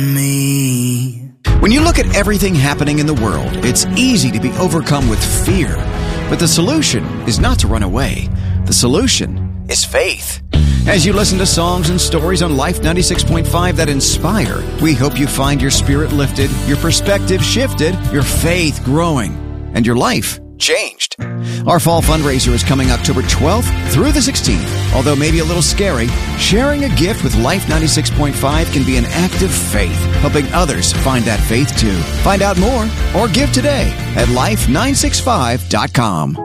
Me. When you look at everything happening in the world, it's easy to be overcome with fear. But the solution is not to run away. The solution is faith. As you listen to songs and stories on Life 96.5 that inspire, we hope you find your spirit lifted, your perspective shifted, your faith growing, and your life changed. Our fall fundraiser is coming October 12th through the 16th. Although maybe a little scary, sharing a gift with Life 96.5 can be an act of faith, helping others find that faith too. Find out more or give today at life965.com.